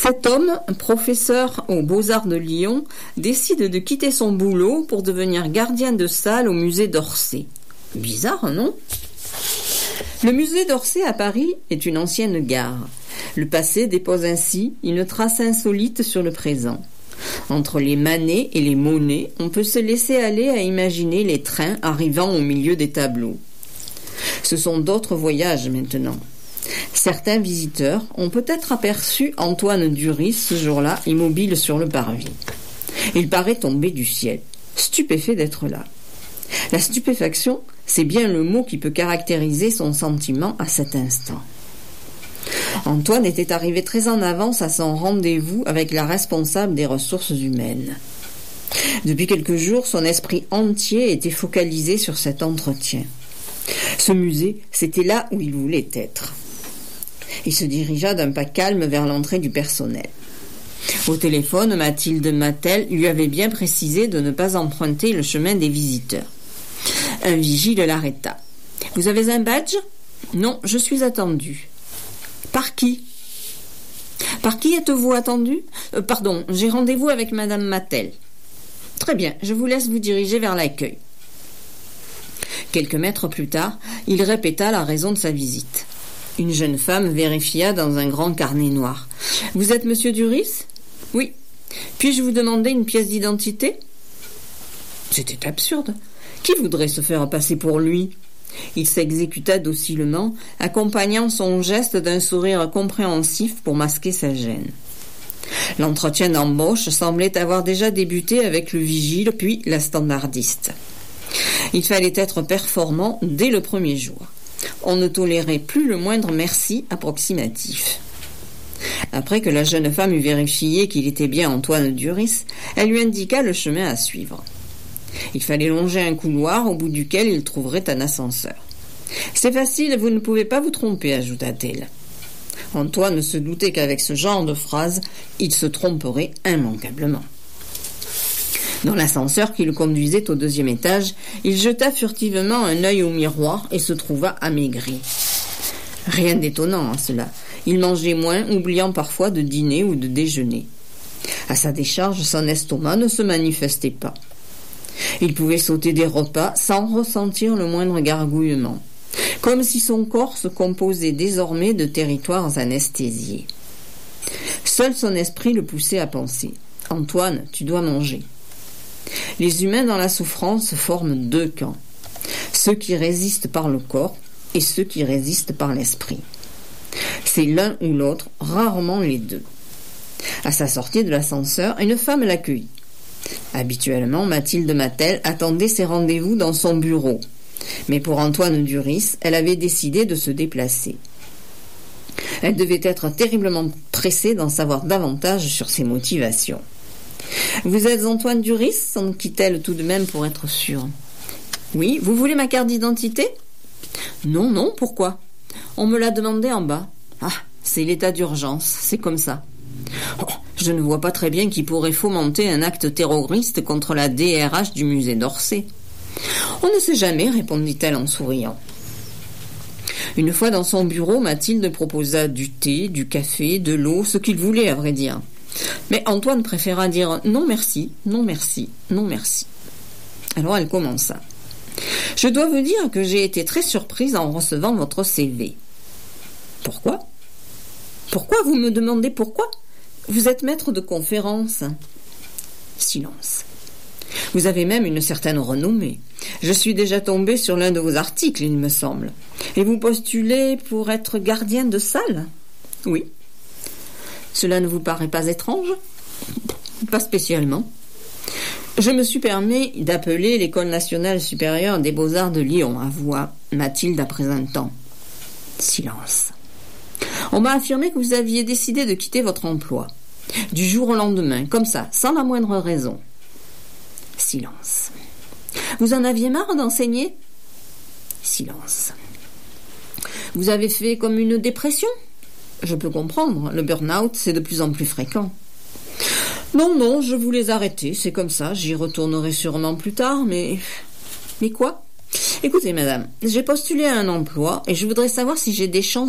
Cet homme, professeur aux Beaux-Arts de Lyon, décide de quitter son boulot pour devenir gardien de salle au musée d'Orsay. Bizarre, non ? Le musée d'Orsay à Paris est une ancienne gare. Le passé dépose ainsi une trace insolite sur le présent. Entre les Manet et les Monet, on peut se laisser aller à imaginer les trains arrivant au milieu des tableaux. Ce sont d'autres voyages maintenant. Certains visiteurs ont peut-être aperçu Antoine Duris ce jour-là, immobile sur le parvis. Il paraît tomber du ciel, stupéfait d'être là. La stupéfaction, c'est bien le mot qui peut caractériser son sentiment à cet instant. Antoine était arrivé très en avance à son rendez-vous avec la responsable des ressources humaines. Depuis quelques jours, son esprit entier était focalisé sur cet entretien. Ce musée, c'était là où il voulait être. Il se dirigea d'un pas calme vers l'entrée du personnel. Au téléphone, Mathilde Matel lui avait bien précisé de ne pas emprunter le chemin des visiteurs. Un vigile l'arrêta. « Vous avez un badge ? » ?»« Non, je suis attendu. »« Par qui ? » ?»« Par qui êtes-vous attendu ? Pardon, j'ai rendez-vous avec Madame Matel. »« Très bien, je vous laisse vous diriger vers l'accueil. » Quelques mètres plus tard, il répéta la raison de sa visite. Une jeune femme vérifia dans un grand carnet noir. « Vous êtes Monsieur Duris ? » ?»« Oui. Puis-je vous demander une pièce d'identité ?» C'était absurde. Qui voudrait se faire passer pour lui ? Il s'exécuta docilement, accompagnant son geste d'un sourire compréhensif pour masquer sa gêne. L'entretien d'embauche semblait avoir déjà débuté avec le vigile, puis la standardiste. Il fallait être performant dès le premier jour. On ne tolérait plus le moindre merci approximatif. Après que la jeune femme eut vérifié qu'il était bien Antoine Duris, elle lui indiqua le chemin à suivre. Il fallait longer un couloir au bout duquel il trouverait un ascenseur. « C'est facile, vous ne pouvez pas vous tromper », ajouta-t-elle. Antoine se doutait qu'avec ce genre de phrase, il se tromperait immanquablement. Dans l'ascenseur qui le conduisait au 2e étage, il jeta furtivement un œil au miroir et se trouva amaigri. Rien d'étonnant à cela. Il mangeait moins, oubliant parfois de dîner ou de déjeuner. À sa décharge, son estomac ne se manifestait pas. Il pouvait sauter des repas sans ressentir le moindre gargouillement, comme si son corps se composait désormais de territoires anesthésiés. Seul son esprit le poussait à penser. « Antoine, tu dois manger. » Les humains dans la souffrance forment 2 camps, ceux qui résistent par le corps et ceux qui résistent par l'esprit. C'est l'un ou l'autre, rarement les 2. À sa sortie de l'ascenseur, une femme l'accueillit. Habituellement, Mathilde Matel attendait ses rendez-vous dans son bureau, mais pour Antoine Duris, elle avait décidé de se déplacer. Elle devait être terriblement pressée d'en savoir davantage sur ses motivations. « Vous êtes Antoine Duris ?» s'enquit-elle tout de même pour être sûre. « Oui, vous voulez ma carte d'identité ?»« Non, pourquoi ? On me l'a demandé en bas. »« Ah, c'est l'état d'urgence, c'est comme ça. » « Oh, je ne vois pas très bien qui pourrait fomenter un acte terroriste contre la DRH du musée d'Orsay. »« On ne sait jamais, » répondit-elle en souriant. Une fois dans son bureau, Mathilde proposa du thé, du café, de l'eau, ce qu'il voulait à vrai dire. Mais Antoine préféra dire « non merci, non merci, non merci ». Alors elle commença. « Je dois vous dire que j'ai été très surprise en recevant votre CV. »« Pourquoi ? Pourquoi vous me demandez pourquoi ? Vous êtes maître de conférence. » Silence. « Vous avez même une certaine renommée. Je suis déjà tombée sur l'un de vos articles, il me semble. Et vous postulez pour être gardien de salle ? » ?»« Oui. » »« Cela ne vous paraît pas étrange ? » ?»« Pas spécialement. Je me suis permis d'appeler l'École nationale supérieure des Beaux-Arts de Lyon, avoua Mathilde après un temps. Silence. « On m'a affirmé que vous aviez décidé de quitter votre emploi. Du jour au lendemain, comme ça, sans la moindre raison. » Silence. « Vous en aviez marre d'enseigner ? » Silence. « Vous avez fait comme une dépression ? » Je peux comprendre, le burn-out, c'est de plus en plus fréquent. « Non, je voulais arrêter, c'est comme ça, j'y retournerai sûrement plus tard, mais... » « Mais quoi ? Écoutez, madame, j'ai postulé à un emploi et je voudrais savoir si j'ai des chances